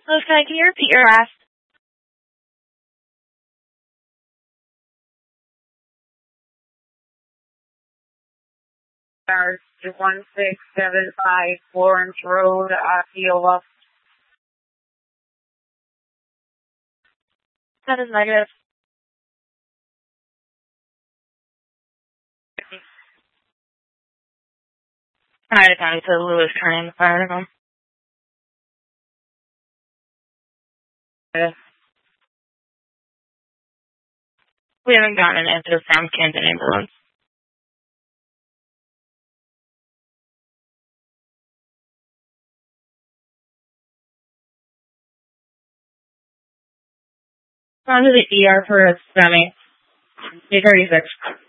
Okay, can you repeat your last? Stars 1675 Florence Road, Osceola. That is negative. Alright, down to Lewis turning the fire alarm. We haven't gotten an answer from Camden Ambulance. On to the ER for a semi. 836.